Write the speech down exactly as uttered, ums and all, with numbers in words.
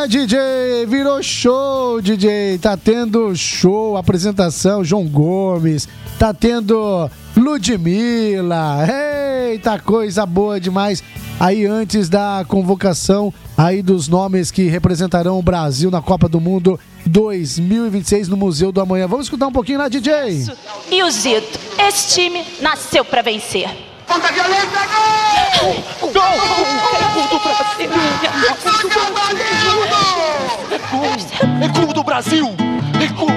né, D J? Virou show, D J. Tá tendo show, apresentação, João Gomes. Tá tendo Ludmilla. Eita, coisa boa demais. Aí antes da convocação aí dos nomes que representarão o Brasil na Copa do Mundo dois mil e vinte e seis no Museu do Amanhã. Vamos escutar um pouquinho lá, D J? E o Zito, esse time nasceu pra vencer. Contra a violência, gol! Gol! É gol do Brasil! É gol! É gol do Brasil! É gol!